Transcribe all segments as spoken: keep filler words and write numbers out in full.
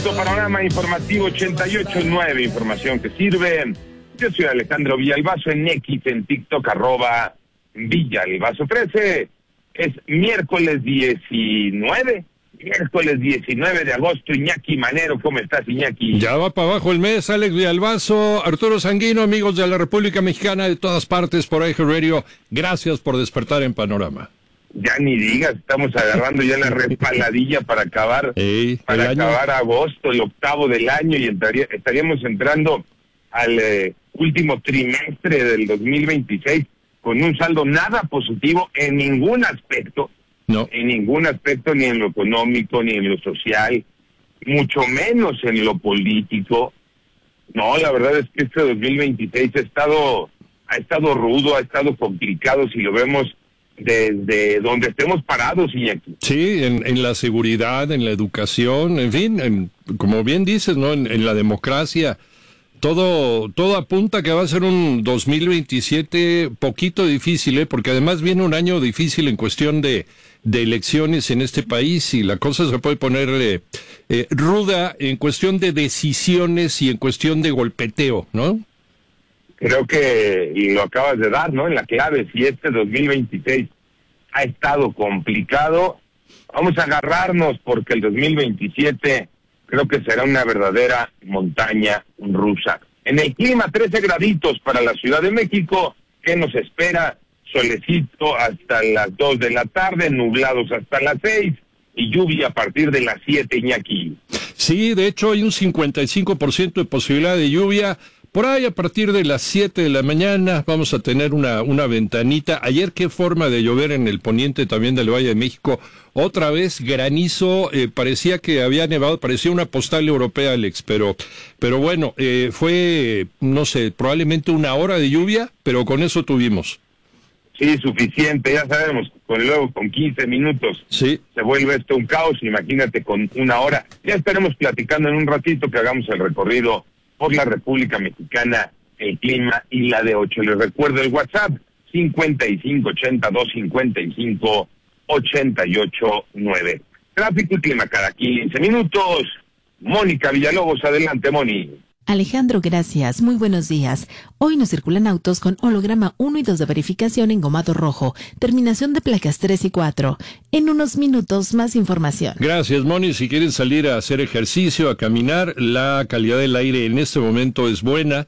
Panorama informativo ochenta y ocho punto nueve, información que sirve. Yo soy Alejandro Villalbazo en X, en TikTok, arroba Villalbazo trece. Es miércoles diecinueve, miércoles diecinueve de agosto. Iñaki Manero, ¿cómo estás, Iñaki? Ya va para abajo el mes, Alex Villalbazo, Arturo Sanguino, amigos de la República Mexicana de todas partes por iHeart Radio. Gracias por despertar en Panorama. Ya ni digas, estamos agarrando ya la respaladilla para acabar Ey, para año... acabar agosto, el octavo del año, y entraría, estaríamos entrando al eh, último trimestre del dos mil veintiséis con un saldo nada positivo en ningún aspecto, no. en ningún aspecto, ni en lo económico, ni en lo social, mucho menos en lo político. No, la verdad es que este dos mil veintiséis ha estado, ha estado rudo, ha estado complicado, si lo vemos desde donde estemos parados, Iñaki. Sí, en, en la seguridad, en la educación, en fin, en, como bien dices, ¿no? En, en la democracia, todo todo apunta que va a ser un dos mil veintisiete poquito difícil, ¿eh? Porque además viene un año difícil en cuestión de, de elecciones en este país, y la cosa se puede poner eh, eh, ruda en cuestión de decisiones y en cuestión de golpeteo, ¿no? Creo que, y lo acabas de dar, ¿no?, en la clave, si este dos mil veintiséis ha estado complicado, vamos a agarrarnos, porque el dos mil veintisiete creo que será una verdadera montaña rusa. En el clima, trece graditos para la Ciudad de México. ¿Qué nos espera? Solecito hasta las dos de la tarde, nublados hasta las seis, y lluvia a partir de las siete, Iñaki. Sí, de hecho hay un cincuenta y cinco por ciento de posibilidad de lluvia. Por ahí a partir de las siete de la mañana vamos a tener una una ventanita. Ayer qué forma de llover en el poniente también del Valle de México. Otra vez granizo, eh, parecía que había nevado, parecía una postal europea, Alex, pero pero bueno, eh, fue, no sé, probablemente una hora de lluvia, pero con eso tuvimos. Sí, suficiente, ya sabemos, con luego con quince minutos sí. Se vuelve esto un caos, imagínate con una hora. Ya estaremos platicando en un ratito que hagamos el recorrido por la República Mexicana, el clima y la de ocho. Les recuerdo el WhatsApp, cincuenta y cinco ochenta y dos cincuenta y cinco ochenta y ocho nueve. Tráfico y clima cada quince minutos. Mónica Villalobos, adelante, Moni. Alejandro, gracias. Muy buenos días. Hoy nos circulan autos con holograma uno y dos de verificación en gomado rojo, terminación de placas tres y cuatro. En unos minutos, más información. Gracias, Moni. Si quieren salir a hacer ejercicio, a caminar, la calidad del aire en este momento es buena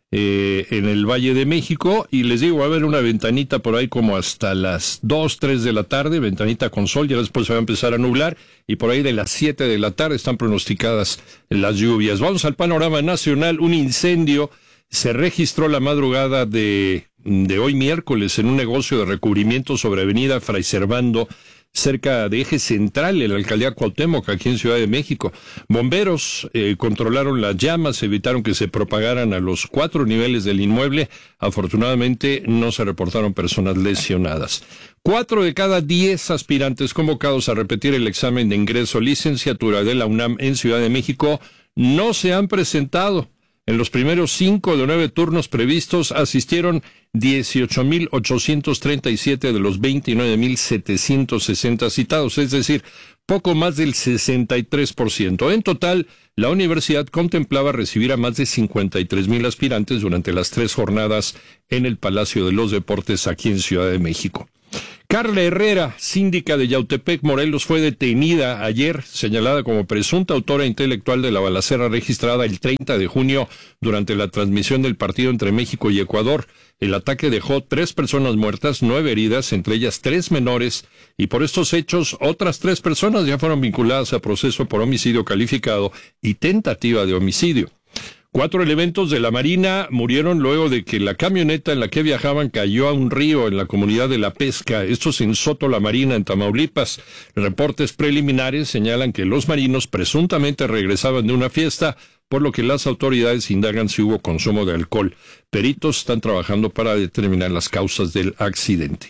eh, en el Valle de México, y les digo, va a haber una ventanita por ahí como hasta las dos, tres de la tarde, ventanita con sol, ya después se va a empezar a nublar, y por ahí de las siete de la tarde están pronosticadas las lluvias. Vamos al panorama nacional. Un incendio se registró la madrugada de, de hoy miércoles en un negocio de recubrimiento sobre avenida Fray Servando, cerca de Eje Central, en la alcaldía Cuauhtémoc, aquí en Ciudad de México. Bomberos eh, controlaron las llamas, evitaron que se propagaran a los cuatro niveles del inmueble. Afortunadamente no se reportaron personas lesionadas. Cuatro de cada diez aspirantes convocados a repetir el examen de ingreso licenciatura de la UNAM en Ciudad de México no se han presentado. En los primeros cinco de nueve turnos previstos asistieron dieciocho mil ochocientos treinta y siete de los veintinueve mil setecientos sesenta citados, es decir, poco más del sesenta y tres por ciento. En total, la universidad contemplaba recibir a más de cincuenta y tres mil aspirantes durante las tres jornadas en el Palacio de los Deportes aquí en Ciudad de México. Carla Herrera, síndica de Yautepec, Morelos, fue detenida ayer, señalada como presunta autora intelectual de la balacera registrada el treinta de junio durante la transmisión del partido entre México y Ecuador. El ataque dejó tres personas muertas, nueve heridas, entre ellas tres menores, y por estos hechos otras tres personas ya fueron vinculadas a proceso por homicidio calificado y tentativa de homicidio. Cuatro elementos de la Marina murieron luego de que la camioneta en la que viajaban cayó a un río en la comunidad de La Pesca, esto es en Soto La Marina, en Tamaulipas. Reportes preliminares señalan que los marinos presuntamente regresaban de una fiesta, por lo que las autoridades indagan si hubo consumo de alcohol. Peritos están trabajando para determinar las causas del accidente.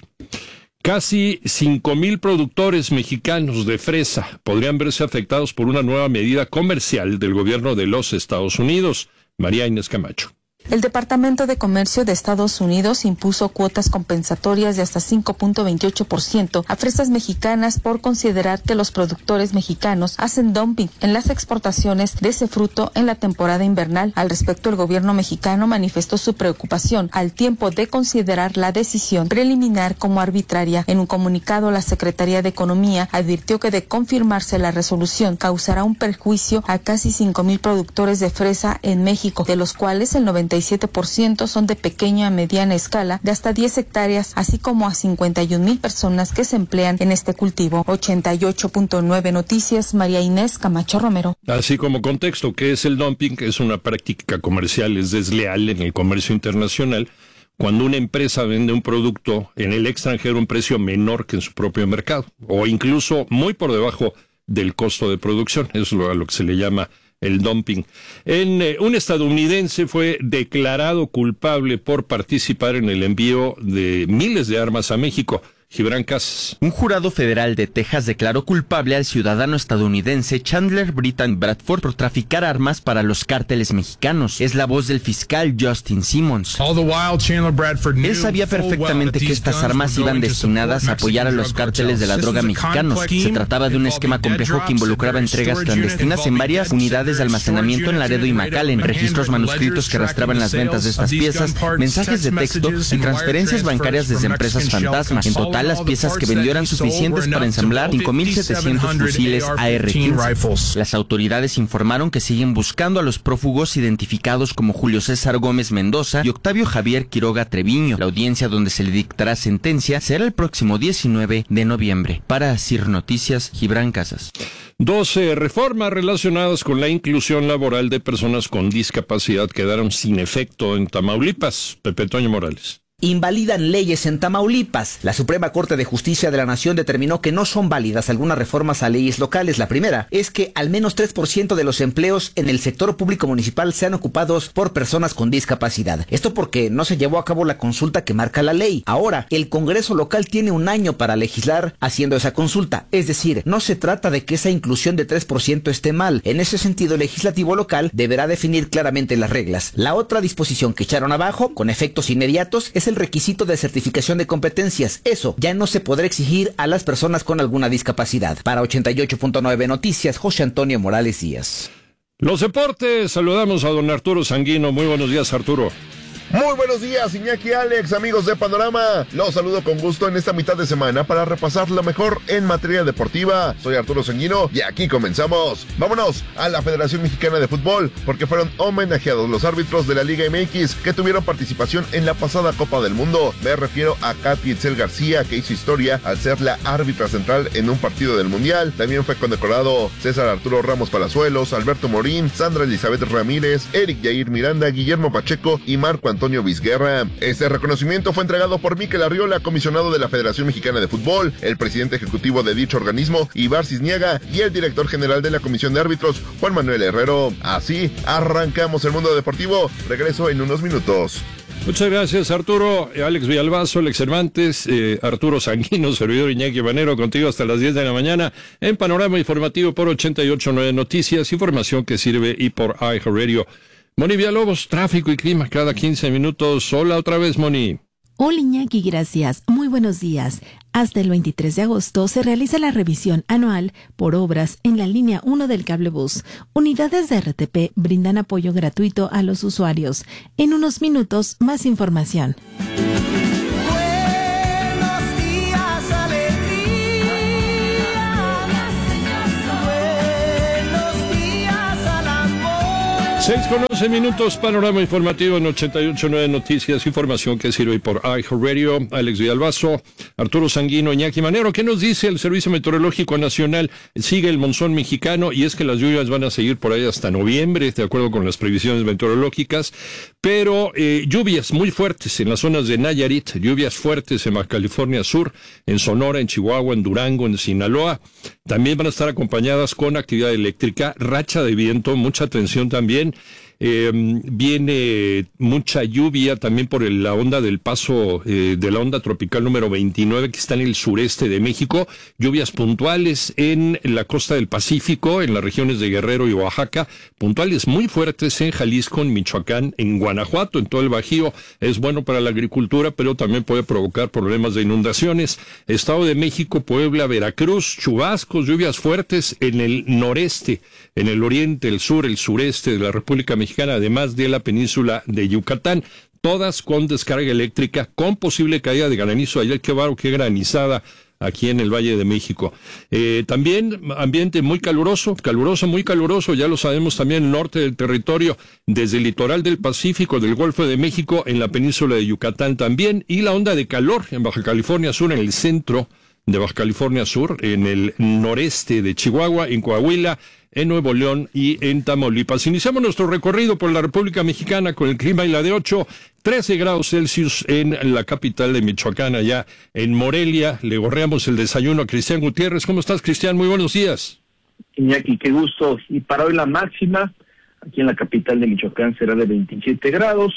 Casi cinco mil productores mexicanos de fresa podrían verse afectados por una nueva medida comercial del gobierno de los Estados Unidos. María Inés Camacho. El Departamento de Comercio de Estados Unidos impuso cuotas compensatorias de hasta cinco punto veintiocho por ciento a fresas mexicanas por considerar que los productores mexicanos hacen dumping en las exportaciones de ese fruto en la temporada invernal. Al respecto, el gobierno mexicano manifestó su preocupación al tiempo de considerar la decisión preliminar como arbitraria. En un comunicado, la Secretaría de Economía advirtió que de confirmarse la resolución causará un perjuicio a casi cinco mil productores de fresa en México, de los cuales el noventa y siete por ciento son de pequeña a mediana escala de hasta diez hectáreas, así como a cincuenta y un mil personas que se emplean en este cultivo. ochenta y ocho punto nueve Noticias, María Inés Camacho Romero. Así como contexto, ¿qué es el dumping? Es una práctica comercial, es desleal en el comercio internacional, cuando una empresa vende un producto en el extranjero a un precio menor que en su propio mercado, o incluso muy por debajo del costo de producción. Eso es lo, a lo que se le llama el dumping. En, eh, un estadounidense fue declarado culpable por participar en el envío de miles de armas a México. Gibran Casas. Un jurado federal de Texas declaró culpable al ciudadano estadounidense Chandler Britton Bradford por traficar armas para los cárteles mexicanos. Es la voz del fiscal Justin Simmons. Él sabía perfectamente que estas armas iban destinadas a apoyar a los cárteles de la droga mexicanos. Se trataba de un esquema complejo que involucraba entregas clandestinas en varias unidades de almacenamiento en Laredo y McAllen, registros manuscritos que arrastraban las ventas de estas piezas, mensajes de texto y transferencias bancarias desde empresas fantasma. En total, las piezas que vendió eran suficientes para ensamblar cinco mil setecientos fusiles A R quince. Las autoridades informaron que siguen buscando a los prófugos identificados como Julio César Gómez Mendoza y Octavio Javier Quiroga Treviño. La audiencia donde se le dictará sentencia será el próximo diecinueve de noviembre. Para Sir Noticias, Gibran Casas. doce reformas relacionadas con la inclusión laboral de personas con discapacidad quedaron sin efecto en Tamaulipas. Pepe Toño Morales. Invalidan leyes en Tamaulipas. La Suprema Corte de Justicia de la Nación determinó que no son válidas algunas reformas a leyes locales. La primera es que al menos tres por ciento de los empleos en el sector público municipal sean ocupados por personas con discapacidad. Esto porque no se llevó a cabo la consulta que marca la ley. Ahora, el Congreso local tiene un año para legislar haciendo esa consulta. Es decir, no se trata de que esa inclusión de tres por ciento esté mal. En ese sentido, el legislativo local deberá definir claramente las reglas. La otra disposición que echaron abajo, con efectos inmediatos, es el requisito de certificación de competencias. Eso ya no se podrá exigir a las personas con alguna discapacidad. Para ochenta y ocho punto nueve Noticias, José Antonio Morales Díaz. Los deportes, saludamos a don Arturo Sanguino. Muy buenos días, Arturo. Muy buenos días, Iñaki, Alex, amigos de Panorama. Los saludo con gusto en esta mitad de semana para repasar lo mejor en materia deportiva. Soy Arturo Sanguino y aquí comenzamos. Vámonos a la Federación Mexicana de Fútbol, porque fueron homenajeados los árbitros de la Liga M X que tuvieron participación en la pasada Copa del Mundo. Me refiero a Katy Itzel García, que hizo historia al ser la árbitra central en un partido del Mundial. También fue condecorado César Arturo Ramos Palazuelos, Alberto Morín, Sandra Elizabeth Ramírez, Eric Yair Miranda, Guillermo Pacheco y Marco Antonio Vizguerra. Este reconocimiento fue entregado por Mikel Arriola, comisionado de la Federación Mexicana de Fútbol, el presidente ejecutivo de dicho organismo, Ibar Cisniega, y el director general de la Comisión de Árbitros, Juan Manuel Herrero. Así arrancamos el mundo deportivo. Regreso en unos minutos. Muchas gracias, Arturo. Alex Villalbazo, Alex Cervantes, eh, Arturo Sanguino, servidor Iñaki Banero, contigo hasta las diez de la mañana en Panorama Informativo por ochenta y ocho punto nueve Noticias, información que sirve, y por iHeartRadio. Moni Villalobos, tráfico y clima cada quince minutos. Hola otra vez, Moni. Hola, Iñaki, gracias. Muy buenos días. Hasta el veintitrés de agosto se realiza la revisión anual por obras en la línea uno del cablebús. Unidades de R T P brindan apoyo gratuito a los usuarios. En unos minutos, más información. seis con once minutos, Panorama Informativo en ochenta y ocho punto nueve Noticias, información que sirve por iHeartRadio. Alex Villalbazo, Arturo Sanguino, Iñaki Manero. ¿Qué nos dice el Servicio Meteorológico Nacional? Sigue el monzón mexicano y es que las lluvias van a seguir por ahí hasta noviembre, de acuerdo con las previsiones meteorológicas, pero eh, lluvias muy fuertes en las zonas de Nayarit, lluvias fuertes en Baja California Sur, en Sonora, en Chihuahua, en Durango, en Sinaloa. También van a estar acompañadas con actividad eléctrica, racha de viento, mucha atención también Eh, viene mucha lluvia también por el, la onda del paso eh, de la onda tropical número veintinueve que está en el sureste de México. Lluvias puntuales en la costa del Pacífico, en las regiones de Guerrero y Oaxaca. Puntuales muy fuertes en Jalisco, en Michoacán, en Guanajuato, en todo el Bajío. Es bueno para la agricultura, pero también puede provocar problemas de inundaciones. Estado de México, Puebla, Veracruz, chubascos, lluvias fuertes en el noreste, en el oriente, el sur, el sureste de la República Mexicana, además de la península de Yucatán, todas con descarga eléctrica, con posible caída de granizo. Ayer qué baro, qué granizada aquí en el Valle de México. Eh, también ambiente muy caluroso, caluroso, muy caluroso, ya lo sabemos también el norte del territorio, desde el litoral del Pacífico, del Golfo de México, en la península de Yucatán también, y la onda de calor en Baja California Sur, en el centro de Baja California Sur, en el noreste de Chihuahua, en Coahuila, en Nuevo León y en Tamaulipas. Iniciamos nuestro recorrido por la República Mexicana con el clima y la de ocho, trece grados Celsius en la capital de Michoacán, allá en Morelia. Le gorreamos el desayuno a Cristian Gutiérrez. ¿Cómo estás, Cristian? Muy buenos días. Iñaki, qué gusto. Y para hoy la máxima, aquí en la capital de Michoacán, será de veintisiete grados.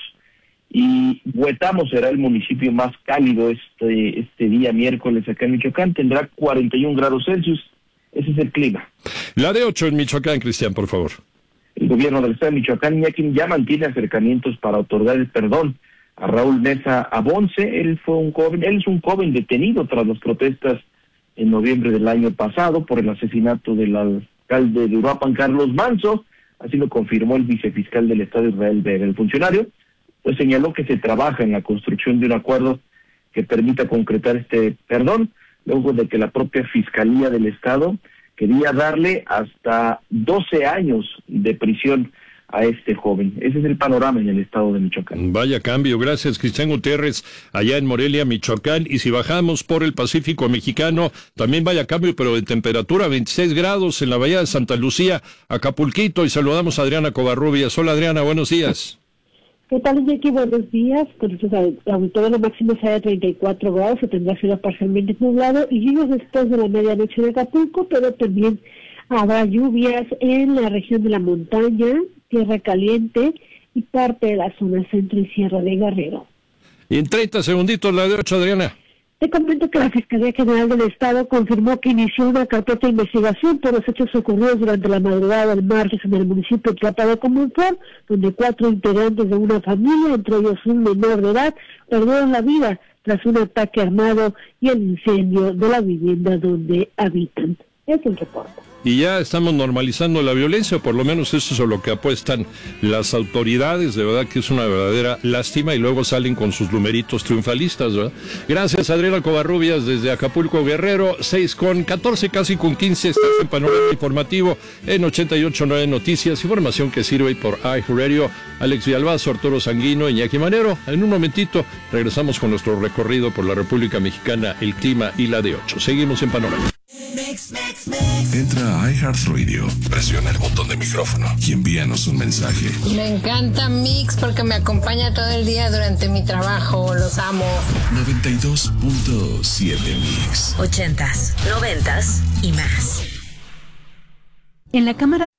Y Huetamo será el municipio más cálido este, este día miércoles acá en Michoacán. Tendrá cuarenta y un grados Celsius. Ese es el clima. La de ocho en Michoacán, Cristian, por favor. El gobierno del estado de Michoacán, Iñaki, ya mantiene acercamientos para otorgar el perdón a Raúl Mesa Abonce. Él fue un joven, él es un joven detenido tras las protestas en noviembre del año pasado por el asesinato del alcalde de Uruapan, Carlos Manzo. Así lo confirmó el vicefiscal del estado, Israel Vega. El funcionario pues señaló que se trabaja en la construcción de un acuerdo que permita concretar este perdón, luego de que la propia Fiscalía del Estado quería darle hasta doce años de prisión a este joven. Ese es el panorama en el estado de Michoacán. Vaya cambio, gracias Cristian Gutiérrez, allá en Morelia, Michoacán. Y si bajamos por el Pacífico mexicano, también vaya cambio, pero de temperatura, veintiséis grados en la bahía de Santa Lucía, Acapulquito, y saludamos a Adriana Covarrubias. Hola Adriana, buenos días. ¿Qué tal, Iñaki? Buenos días. Con estos auditores, la máxima será de treinta y cuatro grados, se tendrá cielo parcialmente nublado y lluvias después de la medianoche de Acapulco, pero también habrá lluvias en la región de la montaña, Tierra Caliente y parte de la zona centro y sierra de Guerrero. Y en treinta segunditos la de ocho, Adriana. Te comento que la Fiscalía General del Estado confirmó que inició una carpeta de investigación por los hechos ocurridos durante la madrugada del martes en el municipio de Tlapa de Comonfort, donde cuatro integrantes de una familia, entre ellos un menor de edad, perdieron la vida tras un ataque armado y el incendio de la vivienda donde habitan. Es el reporte. Y ya estamos normalizando la violencia, por lo menos eso es a lo que apuestan las autoridades. De verdad que es una verdadera lástima y luego salen con sus numeritos triunfalistas, ¿verdad? Gracias, Adriana Covarrubias, desde Acapulco, Guerrero. Seis con catorce, casi con quince, estás en Panorama Informativo en ochenta y ocho punto nueve Noticias, información que sirve por iHeartRadio. Alex Villalbazo, Arturo Sanguino, Iñaki Manero. En un momentito regresamos con nuestro recorrido por la República Mexicana, el clima y la de ocho. Seguimos en Panorama. Mix, mix, mix. Entra a iHeartRadio, presiona el botón de micrófono y envíanos un mensaje. Me encanta Mix porque me acompaña todo el día durante mi trabajo. Los amo. noventa y dos punto siete Mix. Ochentas, noventas y más. En la Cámara